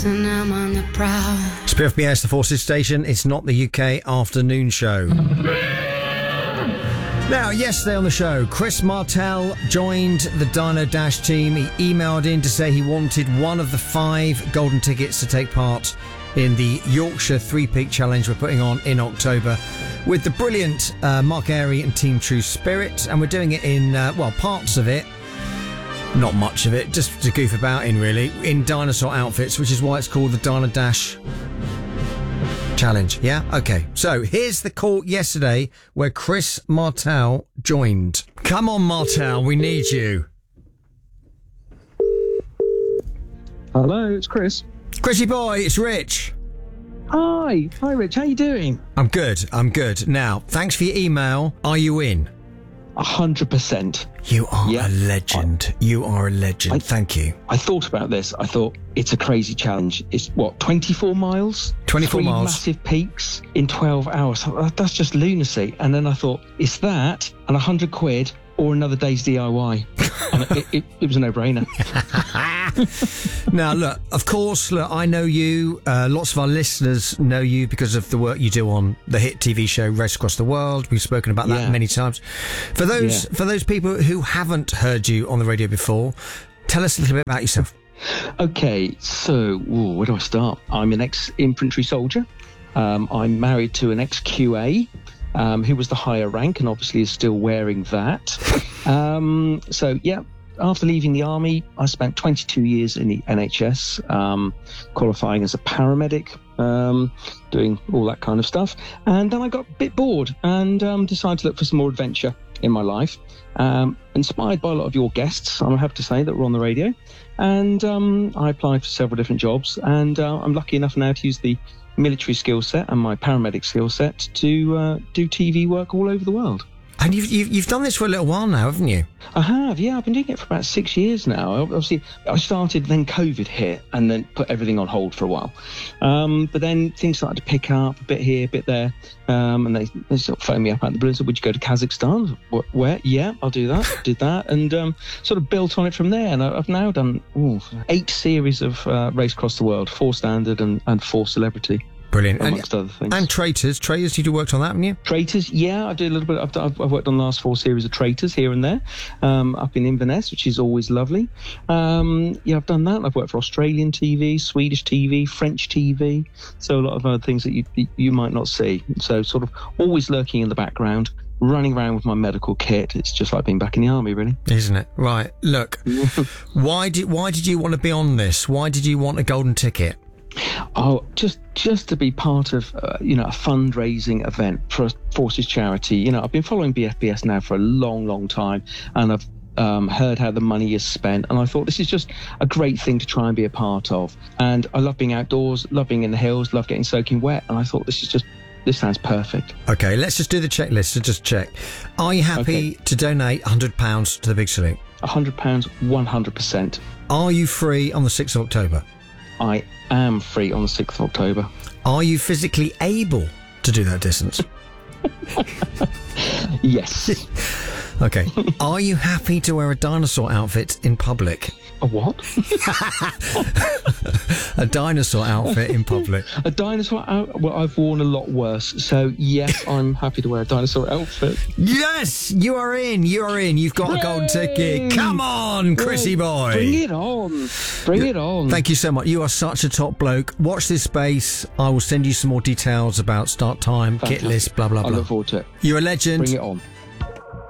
And I'm on the prowl. It's PFBS, the Forces Station. It's not the UK afternoon show. Now, yesterday on the show, Chris Martell joined the Dino Dash team. He emailed in to say he wanted one of the 5 golden tickets to take part in the Yorkshire 3-Peak Challenge we're putting on in October with the brilliant Mark Airy and Team True Spirit. And we're doing it in, parts of it. Not much of it, just to goof about in, really, in dinosaur outfits, which is why it's called the Dino Dash Challenge. Yeah? Okay. So here's the call yesterday where Chris Martell joined. Come on, Martell, we need you. Hello, it's Chris. Chrissy boy, it's Rich. Hi, Rich. How you doing? I'm good. Now, thanks for your email. Are you in? 100%. You are a legend. You are a legend. Thank you. I thought about this. I thought it's a crazy challenge. It's 24 miles? 24 3 miles. Massive peaks in 12 hours. That's just lunacy. And then I thought, it's that and 100 quid or another day's DIY. And it was a no-brainer. Now, look, of course, I know you. Lots of our listeners know you because of the work you do on the hit TV show Race Across the World. We've spoken about that many times. For those people who haven't heard you on the radio before, tell us a little bit about yourself. Okay, so where do I start? I'm an ex-infantry soldier. I'm married to an ex-QA. Who was the higher rank and obviously is still wearing that. After leaving the army, I spent 22 years in the NHS, qualifying as a paramedic, doing all that kind of stuff. And then I got a bit bored and decided to look for some more adventure in my life. Inspired by a lot of your guests, I have to say, that were on the radio. And I applied for several different jobs. And I'm lucky enough now to use the military skill set and my paramedic skill set to do TV work all over the world. And you've done this for a little while now, haven't you? I have, yeah. I've been doing it for about 6 years now. Obviously, I started, then COVID hit, and then put everything on hold for a while. But then things started to pick up, a bit here, a bit there. And they sort of phoned me up out of the blue and said, would you go to Kazakhstan? Where? Yeah, I'll do that. Did that. And sort of built on it from there. And I've now done 8 series of Race Across the World, 4 standard and 4 celebrity. Brilliant. Amongst other things. And Traitors, you worked on that, haven't you? Traitors, yeah, I do a little bit. I've worked on the last 4 series of Traitors here and there, up in Inverness, which is always lovely. I've done that. I've worked for Australian TV, Swedish TV, French TV, so a lot of other things that you might not see. So sort of always lurking in the background, running around with my medical kit. It's just like being back in the army, really. Isn't it? Right. Look, why did you want to be on this? Why did you want a golden ticket? Oh, just to be part of, a fundraising event for a Forces charity. I've been following BFBS now for a long, long time, and I've heard how the money is spent, and I thought this is just a great thing to try and be a part of. And I love being outdoors, love being in the hills, love getting soaking wet, and I thought this sounds perfect. Okay, let's just do the checklist to just check. Are you happy to donate £100 to the Big Salute? £100, 100%. Are you free on the 6th of October? I am free on the 6th of October. Are you physically able to do that distance? Yes. Okay. Are you happy to wear a dinosaur outfit in public? A what? A dinosaur outfit in public. A dinosaur outfit? Well, I've worn a lot worse. So, yes, I'm happy to wear a dinosaur outfit. Yes! You are in. You've got a gold ticket. Come on, Chrissy boy. Bring it on. Bring it on. Thank you so much. You are such a top bloke. Watch this space. I will send you some more details about start time, kit list, blah, blah, blah. I look forward to it. You're a legend. Bring it on.